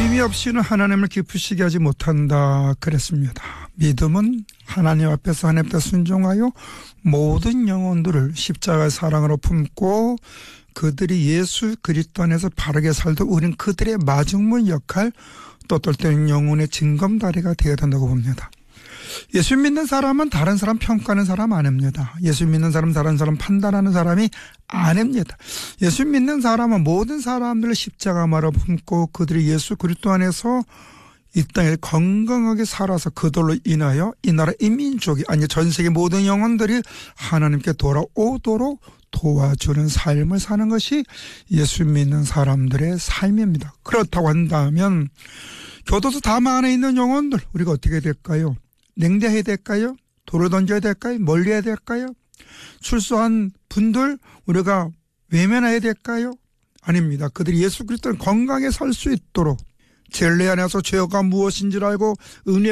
믿음이 없이는 하나님을 기쁘시게 하지 못한다 그랬습니다. 믿음은 하나님 앞에서 하나님 앞에 순종하여 모든 영혼들을 십자가의 사랑으로 품고 그들이 예수 그리스도 안에서 바르게 살도 우린 그들의 마중물 역할, 또 어떨 때는 영혼의 징검다리가 되어야 된다고 봅니다. 예수 믿는 사람은 다른 사람 평가하는 사람 아닙니다. 예수 믿는 사람 다른 사람 판단하는 사람이 아닙니다. 예수 믿는 사람은 모든 사람들을 십자가마로 품고 그들이 예수 그리스도 안에서 이 땅에 건강하게 살아서 그들로 인하여 이 나라 인민족이 아니 전 세계 모든 영혼들이 하나님께 돌아오도록 도와주는 삶을 사는 것이 예수 믿는 사람들의 삶입니다. 그렇다고 한다면 교도소 담 안에 있는 영혼들 우리가 어떻게 될까요? 냉대해야 될까요? 돌을 던져야 될까요? 멀리 해야 될까요? 출소한 분들 우리가 외면해야 될까요? 아닙니다. 그들이 예수 그리스도를 건강하게 살 수 있도록 진리 안에서 죄가 무엇인지를 알고 은혜